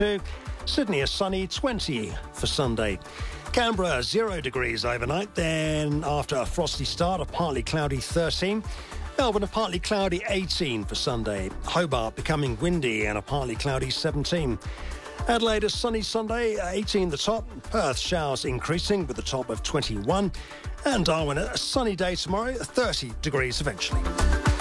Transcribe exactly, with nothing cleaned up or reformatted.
Sydney a sunny twenty for Sunday. Canberra zero degrees overnight, then after a frosty start, a partly cloudy thirteen. Melbourne a partly cloudy eighteen for Sunday. Hobart becoming windy and a partly cloudy seventeen. Adelaide a sunny Sunday, eighteen the top. Perth showers increasing with a top of twenty-one. And Darwin a sunny day tomorrow, thirty degrees eventually.